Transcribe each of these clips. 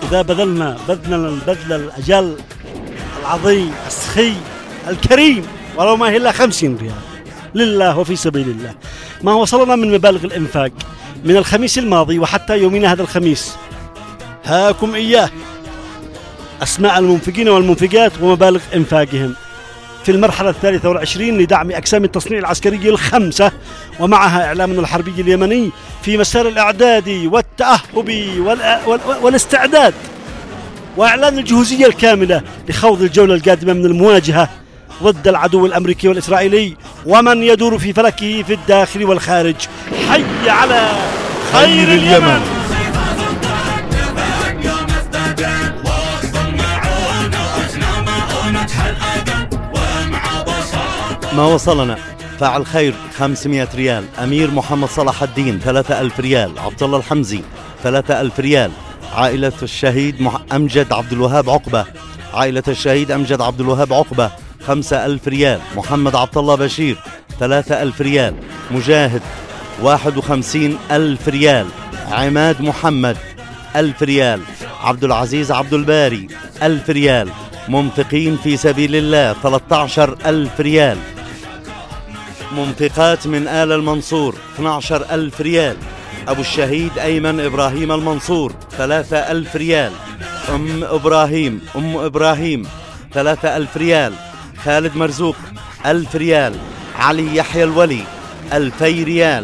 إذا بذلنا البذل الأجل العظيم السخي الكريم ولو ما هي إلا 50 ريال لله وفي سبيل الله، ما وصلنا من مبالغ الإنفاق من الخميس الماضي وحتى يومنا هذا الخميس، هاكم إياه: أسماء المنفقين والمنفقات ومبالغ إنفاقهم في المرحلة 23 لدعم أقسام التصنيع العسكري ال5، ومعها إعلامنا الحربي اليمني في مسار الإعداد والتأهب والاستعداد، وإعلان الجهوزية الكاملة لخوض الجولة القادمة من المواجهة ضد العدو الأمريكي والإسرائيلي ومن يدور في فلكه في الداخل والخارج. حي على خير اليمن. ما وصلنا: فاعل خير 500 ريال، أمير محمد صلاح الدين 3000 ريال، عبد الله الحمزي 3000 ريال، عائلة الشهيد أمجد عبد الوهاب عقبة، عائلة الشهيد أمجد عبد الوهاب عقبة 5000 ريال، محمد عبد الله بشير 3000 ريال، مجاهد 51000 ريال، عماد محمد 1000 ريال، عبد العزيز عبد الباري 1000 ريال، منفقين في سبيل الله 13000 ريال، منفقات من آل المنصور 12000 ريال، أبو الشهيد أيمن إبراهيم المنصور 3000 ريال، أم إبراهيم 3000 ريال، خالد مرزوق 1000 ريال، علي يحيى الولي 2000 ريال،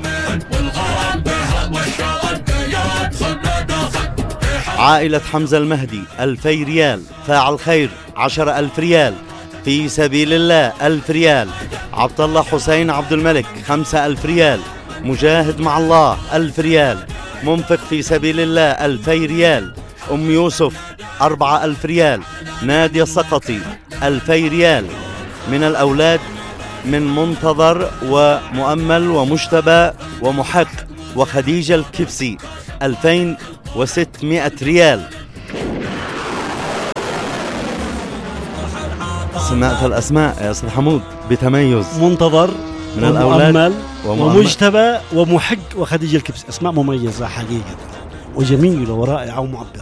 عائلة حمزة المهدي 2000 ريال، فاعل خير 10000 ريال، في سبيل الله 1000 ريال، عبد الله حسين عبد الملك 5000 ريال، مجاهد مع الله 1000 ريال، منفق في سبيل الله 2000 ريال، أم يوسف 4000 ريال، نادية السقطي 2000 ريال. من الأولاد من منتظر ومؤمل ومجتبى ومحق وخديجة الكبسي 2600 ريال. سمعت الأسماء يا أستاذ حمود بتميز: منتظر من الأولاد ومجتبى ومحق وخديجة الكبسي، أسماء مميزة حقيقة وجميلة ورائعة ومعبرة.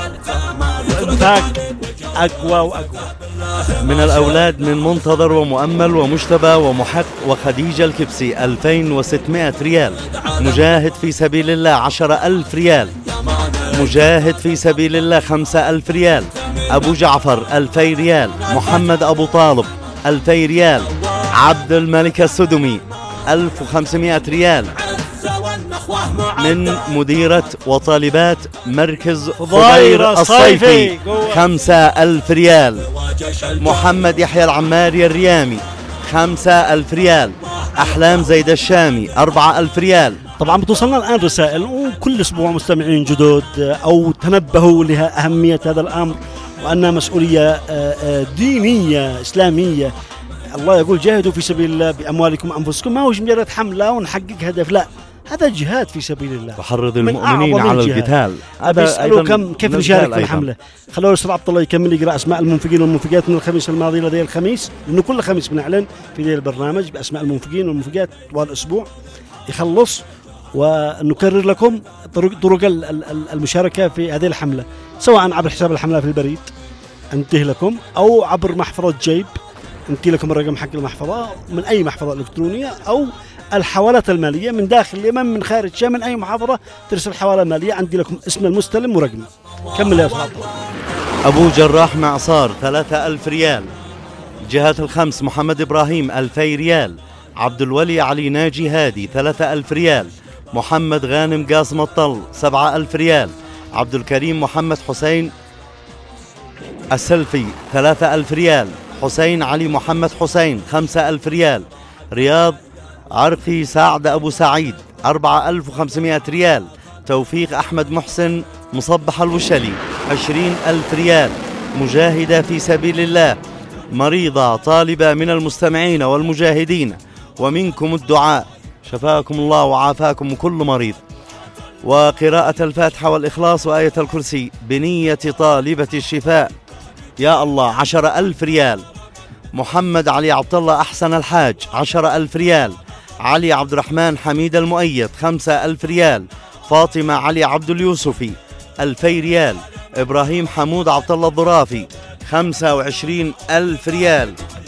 أقوى وأقوى. من الأولاد من منتظر ومؤمل ومجتبى ومحق وخديجة الكبسي 2600 ريال، مجاهد في سبيل الله 10000 ريال، مجاهد في سبيل الله 5000 ريال، أبو جعفر 2000 ريال، محمد أبو طالب 2000 ريال، عبد الملك السدمي 1500 ريال. من مديرة وطالبات مركز خضير الصيفي 5000 ريال، محمد يحيى العماري الريامي 5000 ريال، أحلام زيد الشامي 4000 ريال. طبعا بتوصلنا الآن رسائل، وكل أسبوع مستمعين جدد أو تنبهوا لأهمية هذا الأمر وأنها مسؤولية دينية إسلامية. الله يقول: جاهدوا في سبيل الله بأموالكم وأنفسكم، ما هو مجرد حملة ونحقق هدف، لا، هذا جهاد في سبيل الله، وحرض المؤمنين على القتال. هذا أيضا كيف نشارك في الحملة. خلونا الأستاذ عبد الله يكمل يقرأ أسماء المنفقين والمنفقات من الخميس الماضي لدي الخميس، لأنه كل خميس بنعلن في ذي البرنامج بأسماء المنفقين والمنفقات طوال الأسبوع، يخلص ونكرر لكم طرق المشاركة في هذه الحملة، سواء عبر حساب الحملة في البريد أنتهي لكم، أو عبر محفظة جيب أنتهي لكم الرقم حق المحفظة من أي محفظة إلكترونية، أو الحوالات المالية من داخل اليمن من خارج شام من أي محافظة ترسل حوالة مالية، عندي لكم اسم المستلم ورقمه. كمل يا أستاذ. أبو جراح معصار 3000 ريال، جهات الخمس محمد إبراهيم 2000 ريال، عبد الولي علي ناجي هادي 3000 ريال، محمد غانم قاسم الطل 7000 ريال، عبد الكريم محمد حسين السلفي 3000 ريال، حسين علي محمد حسين 5000 ريال، رياض عرقي سعد أبو سعيد 4500 ريال، توفيق أحمد محسن مصبح الوشلي 20000 ريال، مجاهدة في سبيل الله مريضة طالبة من المستمعين والمجاهدين ومنكم الدعاء، شفاكم الله وعافاكم كل مريض، وقراءة الفاتحة والإخلاص وآية الكرسي بنية طالبة الشفاء يا الله 10000 ريال، محمد علي عبد الله أحسن الحاج 10000 ريال، علي عبد الرحمن حميد المؤيد 5000 ريال، فاطمة علي عبد اليوسفي 2000 ريال، إبراهيم حمود عبد الله الظرافي 25,000 ريال.